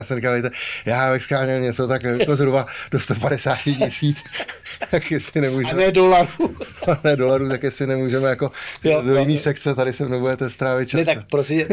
jsem říkal, já bych skáněl něco tak jako zhruba do 150 000, tak jestli nemůžeme. A ne dolarů. A ne dolarů, tak jestli nemůžeme jako do jiný sekce, tady se mnou budete strávit čas. Ne, tak prosím,